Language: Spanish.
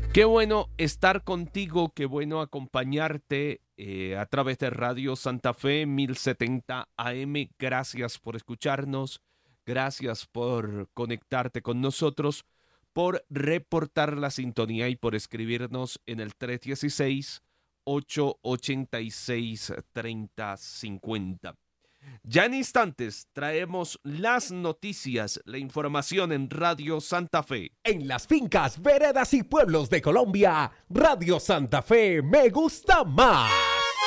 Qué bueno estar contigo, qué bueno acompañarte a través de Radio Santa Fe 1070 AM. Gracias por escucharnos, gracias por conectarte con nosotros, por reportar la sintonía y por escribirnos en el 316-886-3050. Ya en instantes traemos las noticias, la información en Radio Santa Fe. En las fincas, veredas y pueblos de Colombia, Radio Santa Fe me gusta más.